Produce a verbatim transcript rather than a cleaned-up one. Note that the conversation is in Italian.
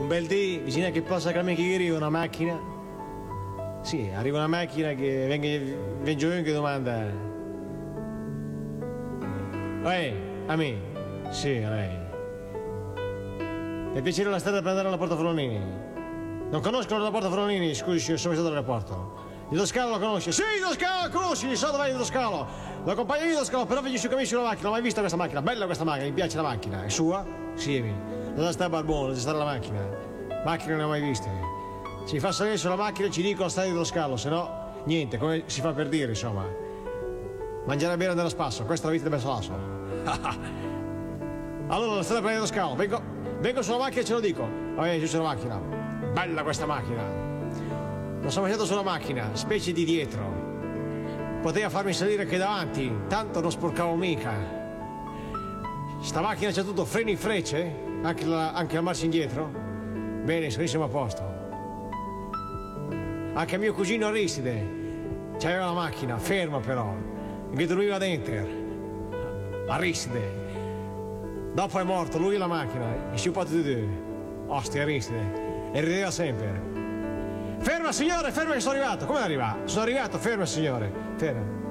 un bel dì, vicino a che possa camminare che arriva una macchina. Sì, arriva una macchina che venga, vengo io che domanda. Ehi, a me? Sì, a lei. Per piacere la strada per andare alla Porta Forlanini. Non conoscono la Porta Forlanini, scusi, sono stato all'aeroporto. Il Toscano lo conosce? Sì, il Toscano lo conosci, so dov'è il Toscano. Lo compagno di Toscano, però vedi su cammino sulla macchina, non ho mai visto questa macchina. Bella questa macchina, mi piace la macchina. È sua? Sì, mi. Dove sta Barbone, dove sta la macchina? Macchina non ne ho mai viste. Si fa salire sulla macchina e ci dicono stadio dello scalo, se no, niente, come si fa per dire, insomma. Mangiare e bere nello spasso, questa è la vita del Bersolasso. Allora, la strada per dello scalo, vengo, vengo sulla macchina e ce lo dico. Vabbè, giù sulla macchina. Bella questa macchina. Non sono mai stato sulla macchina, specie di dietro. Poteva farmi salire anche davanti, tanto non sporcavo mica. Sta macchina c'ha tutto, freni in frecce, anche la, anche la marcia indietro. Bene, siamo a posto. Anche mio cugino Aristide c'aveva la macchina, ferma però, che dormiva dentro. Aristide. Dopo è morto, lui e la macchina, e sciupati di due. Ostia Aristide. E rideva sempre. Ferma signore, ferma che sono arrivato. Come è arrivato? Sono arrivato, ferma signore. Ferma.